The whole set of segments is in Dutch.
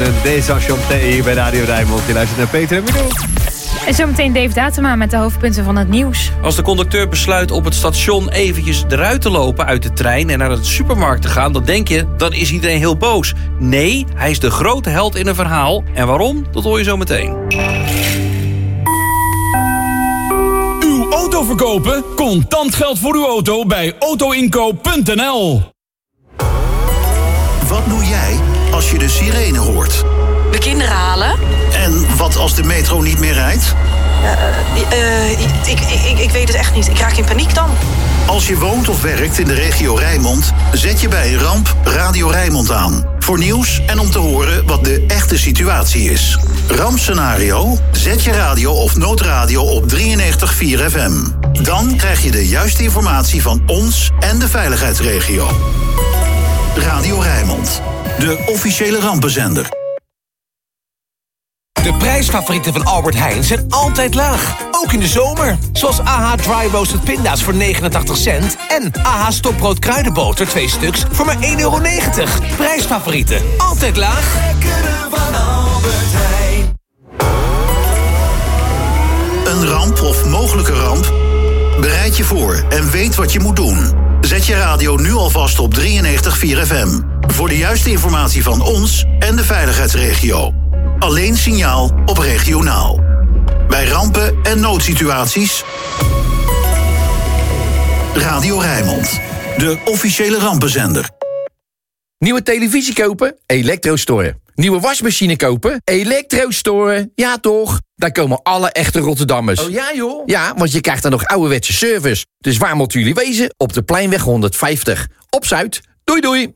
Desenchanté hier bij Radio Rijnmond. Je luistert naar Peter en Mido. En zometeen Dave Datema met de hoofdpunten van het nieuws. Als de conducteur besluit op het station eventjes eruit te lopen uit de trein en naar de supermarkt te gaan, dan denk je, dan is iedereen heel boos. Nee, hij is de grote held in een verhaal. En waarom? Dat hoor je zo meteen. Uw auto verkopen? Contant geld voor uw auto bij autoinkoop.nl. Wat doe jij als je de sirene hoort? De kinderen halen. En wat als de metro niet meer rijdt? Ik weet het echt niet. Ik raak in paniek dan. Als je woont of werkt in de regio Rijnmond, zet je bij een ramp Radio Rijnmond aan. Voor nieuws en om te horen wat de echte situatie is. Rampscenario? Zet je radio of noodradio op 93.4 FM. Dan krijg je de juiste informatie van ons en de veiligheidsregio. Radio Rijnmond, de officiële rampenzender. De prijsfavorieten van Albert Heijn zijn altijd laag. Ook in de zomer. Zoals AH Dry Roasted Pinda's voor 89 cent. En AH Stokbrood Kruidenboter 2 stuks voor maar €1,90. Prijsfavorieten. Altijd laag. Lekkere van Albert Heijn. Een ramp of mogelijke ramp? Bereid je voor en weet wat je moet doen. Zet je radio nu alvast op 93.4 FM. Voor de juiste informatie van ons en de veiligheidsregio. Alleen signaal op regionaal. Bij rampen en noodsituaties. Radio Rijnmond, de officiële rampenzender. Nieuwe televisie kopen? Elektrostore. Nieuwe wasmachine kopen? Elektrostore. Ja toch? Daar komen alle echte Rotterdammers. Oh ja joh? Ja, want je krijgt dan nog ouderwetse service. Dus waar moeten jullie wezen? Op de Pleinweg 150. Op Zuid. Doei doei.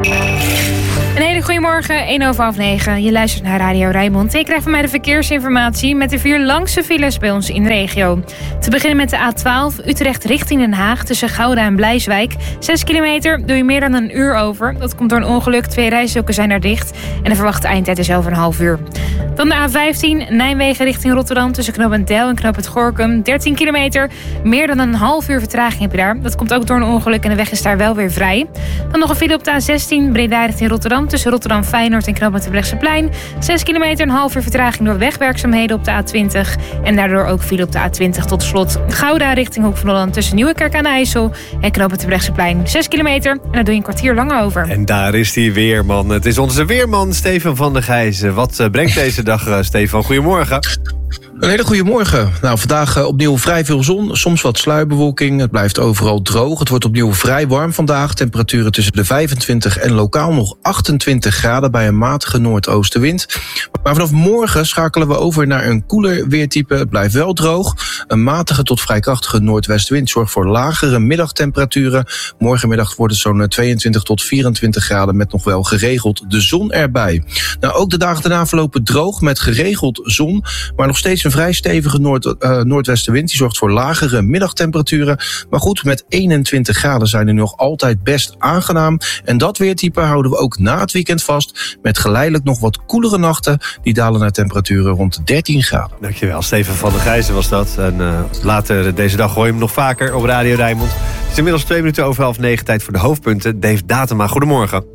Een hele goede morgen, 9:01. Je luistert naar Radio Rijnmond. Je krijgt van mij de verkeersinformatie met de 4 langste files bij ons in de regio. Te beginnen met de A12 Utrecht richting Den Haag tussen Gouda en Blijswijk. 6 kilometer doe je meer dan een uur over. Dat komt door een ongeluk. 2 rijstroken zijn daar dicht. En de verwachte eindtijd is over een half uur. Dan de A15 Nijmegen richting Rotterdam tussen knooppunt Deil en knooppunt Gorinchem. 13 kilometer, meer dan een half uur vertraging heb je daar. Dat komt ook door een ongeluk en de weg is daar wel weer vrij. Dan nog een file op de A16 Breda richting Rotterdam tussen Rotterdam Feyenoord en knooppunt Terbrechtseplein. 6 kilometer, een half uur vertraging door wegwerkzaamheden op de A20. En daardoor ook file op de A20 tot slot Gouda richting Hoek van Holland tussen Nieuwekerk aan de IJssel en knooppunt Terbrechtseplein. 6 kilometer en daar doe je een kwartier langer over. En daar is die weerman. Het is onze weerman Stefan van der Gijzen. Wat brengt deze dag, Stefan? Goedemorgen. Een hele goede morgen. Nou, vandaag opnieuw vrij veel zon, soms wat sluierbewolking. Het blijft overal droog. Het wordt opnieuw vrij warm vandaag. Temperaturen tussen de 25 en lokaal nog 28 graden bij een matige noordoostenwind. Maar vanaf morgen schakelen we over naar een koeler weertype. Het blijft wel droog. Een matige tot vrij krachtige noordwestenwind zorgt voor lagere middagtemperaturen. Morgenmiddag wordt het zo'n 22 tot 24 graden met nog wel geregeld de zon erbij. Nou, ook de dagen daarna verlopen droog met geregeld zon, maar nog steeds een vrij stevige noordwestenwind. Die zorgt voor lagere middagtemperaturen. Maar goed, met 21 graden zijn er nog altijd best aangenaam. En dat weertype houden we ook na het weekend vast. Met geleidelijk nog wat koelere nachten. Die dalen naar temperaturen rond 13 graden. Dankjewel, Stefan van der Gijzen was dat. En later deze dag hoor je hem nog vaker op Radio Rijnmond. Het is inmiddels 2 minuten over 8:30. Tijd voor de hoofdpunten. Dave Datema, goedemorgen.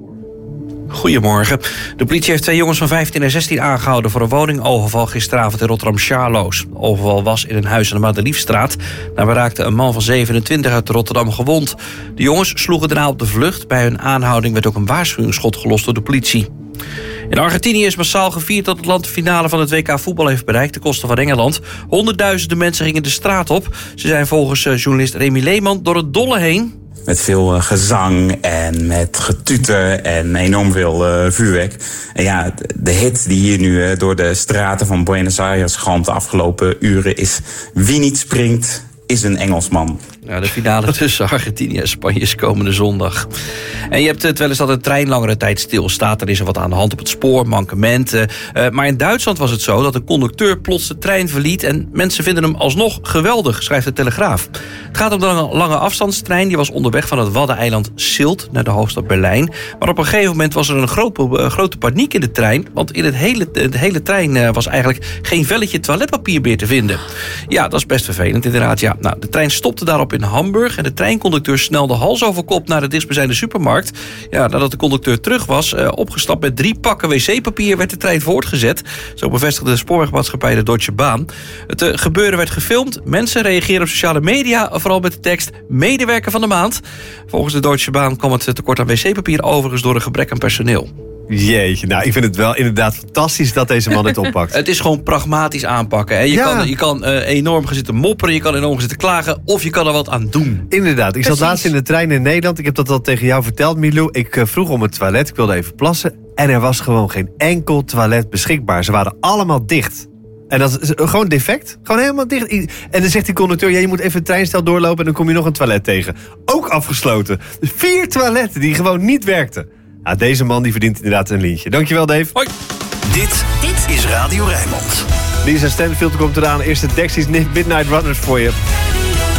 Goedemorgen. De politie heeft 2 jongens van 15 en 16 aangehouden voor een woningoverval gisteravond in Rotterdam-Charloes. De overval was in een huis aan de Madeliefstraat. Daarbij raakte een man van 27 uit Rotterdam gewond. De jongens sloegen daarna op de vlucht. Bij hun aanhouding werd ook een waarschuwingsschot gelost door de politie. In Argentinië is massaal gevierd dat het land de finale van het WK voetbal heeft bereikt, ten koste van Engeland. Honderdduizenden mensen gingen de straat op. Ze zijn volgens journalist Remy Leeman door het dolle heen. Met veel gezang en met getuter en enorm veel vuurwerk. En ja, de hit die hier nu door de straten van Buenos Aires galmt de afgelopen uren is: wie niet springt, is een Engelsman. Ja, de finale tussen Argentinië en Spanje is komende zondag. En je hebt het wel eens dat een trein langere tijd stilstaat. Dan is er wat aan de hand op het spoor, mankementen. Maar in Duitsland was het zo dat een conducteur plots de trein verliet en mensen vinden hem alsnog geweldig, schrijft de Telegraaf. Het gaat om de lange afstandstrein. Die was onderweg van het Waddeneiland Sylt naar de hoofdstad Berlijn. Maar op een gegeven moment was er een grote paniek in de trein. Want in de hele trein was eigenlijk geen velletje toiletpapier meer te vinden. Ja, dat is best vervelend inderdaad. Ja, nou, de trein stopte daarop in Hamburg. En de treinconducteur snelde hals over kop naar de dichtstbijzijnde supermarkt. Ja, nadat de conducteur terug was, opgestapt met 3 pakken wc-papier, werd de trein voortgezet. Zo bevestigde de spoorwegmaatschappij de Deutsche Bahn. Het gebeuren werd gefilmd. Mensen reageren op sociale media, vooral met de tekst medewerker van de maand. Volgens de Deutsche Bahn kwam het tekort aan wc-papier overigens door een gebrek aan personeel. Jeetje, nou, ik vind het wel inderdaad fantastisch dat deze man dit oppakt. Het is gewoon pragmatisch aanpakken. Hè? Je kan enorm gaan zitten mopperen, je kan enorm gaan zitten klagen, of je kan er wat aan doen. Inderdaad, ik zat laatst in de trein in Nederland. Ik heb dat al tegen jou verteld, Milou. Ik vroeg om het toilet, ik wilde even plassen. En er was gewoon geen enkel toilet beschikbaar. Ze waren allemaal dicht. En dat is gewoon defect. Gewoon helemaal dicht. En dan zegt die conducteur, ja, je moet even het treinstel doorlopen en dan kom je nog een toilet tegen. Ook afgesloten. Dus 4 toiletten die gewoon niet werkten. Nou, deze man die verdient inderdaad een lintje. Dankjewel, Dave. Hoi. Dit is Radio Rijnmond. Lisa Stanfield komt eraan. Eerste Dexys Midnight Runners voor je.